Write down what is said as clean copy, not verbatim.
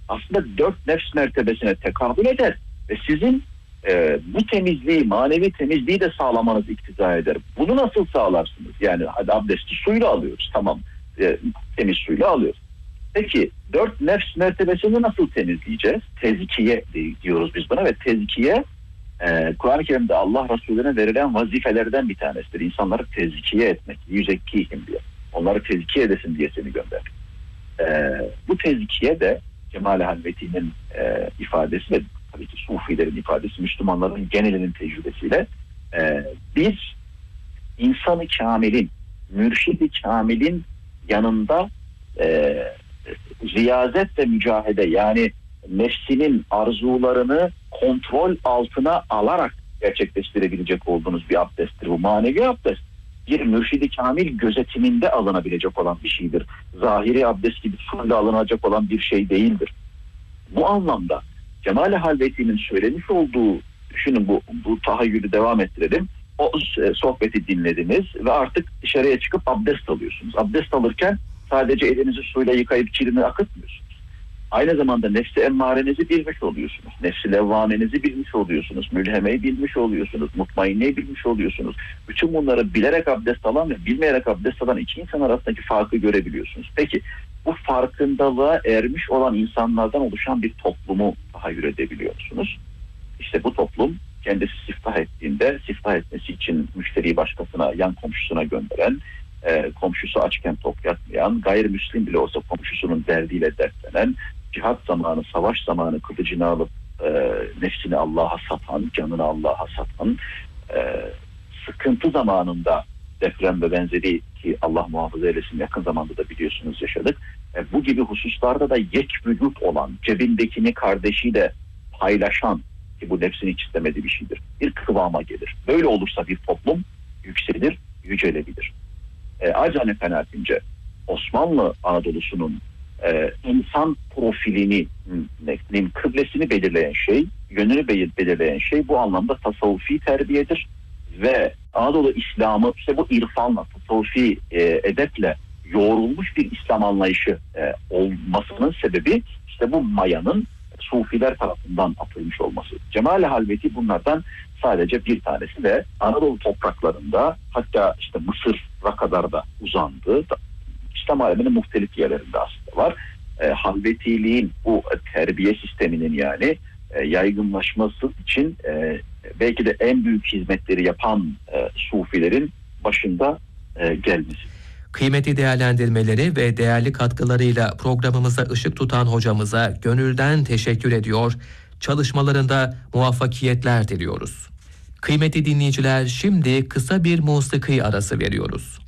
aslında 4 nefs mertebesine tekabül eder ve sizin bu temizliği, manevi temizliği de sağlamanız iktiza eder. Bunu nasıl sağlarsınız? Yani hadi abdesti suyla alıyoruz, tamam, temiz suyla alıyoruz. Peki 4 nefs mertebesini nasıl temizleyeceğiz? Tezkiye diyoruz biz buna ve tezkiye Kur'an-ı Kerim'de Allah Resulüne verilen vazifelerden bir tanesidir. İnsanları tezkiye etmek, yüzekkihim diye. Onları tezkiye edesin diye seni gönderdik. Bu tezkiye de Cemal-i Halveti'nin ifadesi ve tabii ki Sufilerin ifadesi, Müslümanların genelinin tecrübesiyle biz insanı kamilin, mürşidi kamilin yanında riyazet ve mücahede, yani nefsinin arzularını kontrol altına alarak gerçekleştirebilecek olduğunuz bir abdesttir. Bu manevi abdest bir mürşidi kamil gözetiminde alınabilecek olan bir şeydir. Zahiri abdest gibi suyla alınacak olan bir şey değildir. Bu anlamda Cemal-i Halveti'nin söylemiş olduğu, düşünün, bu tahayyülü devam ettirelim. O sohbeti dinlediniz ve artık dışarıya çıkıp abdest alıyorsunuz. Abdest alırken sadece elinizi suyla yıkayıp kilini akıtmıyorsunuz. Aynı zamanda nefsi emmarenizi bilmiş oluyorsunuz. Nefsi levvamenizi bilmiş oluyorsunuz. Mülhemeyi bilmiş oluyorsunuz. Mutmainneyi bilmiş oluyorsunuz. Bütün bunları bilerek abdest alan ve bilmeyerek abdest alan iki insan arasındaki farkı görebiliyorsunuz. Peki bu farkındalığa ermiş olan insanlardan oluşan bir toplumu tahayyül edebiliyor musunuz? İşte bu toplum kendisi siftah ettiğinde, siftah etmesi için müşteriyi başkasına, yan komşusuna gönderen, komşusu açken tok yatmayan, gayrimüslim bile olsa komşusunun derdiyle dertlenen, cihat zamanı, savaş zamanı kılıcını alıp nefsini Allah'a satan, canını Allah'a satan, sıkıntı zamanında deprem ve benzeri, ki Allah muhafaza eylesin yakın zamanda da biliyorsunuz yaşadık. Bu gibi hususlarda da yekvücut olan, cebindekini kardeşiyle paylaşan, ki bu nefsini hiç istemediği bir şeydir, bir kıvama gelir. Böyle olursa bir toplum yükselir, yücelebilir. Acane kanaatimce Osmanlı Anadolu'sunun insan profilinin kıblesini belirleyen şey, yönünü belirleyen şey bu anlamda tasavvufi terbiyedir. Ve Anadolu İslamı işte bu irfanla, tasavvufi edeple yoğrulmuş bir İslam anlayışı olmasının sebebi işte bu mayanın Sufiler tarafından atılmış olması. Cemal-i Halveti bunlardan sadece bir tanesi ve Anadolu topraklarında, hatta işte Mısır'a kadar da uzandı. İslam aleminin muhtelif yerlerinde aslında var. Halvetiliğin bu terbiye sisteminin yani yaygınlaşması için belki de en büyük hizmetleri yapan Sufilerin başında gelmesi. Kıymetli değerlendirmeleri ve değerli katkılarıyla programımıza ışık tutan hocamıza gönülden teşekkür ediyor, çalışmalarında muvaffakiyetler diliyoruz. Kıymetli dinleyiciler, şimdi kısa bir musiki arası veriyoruz.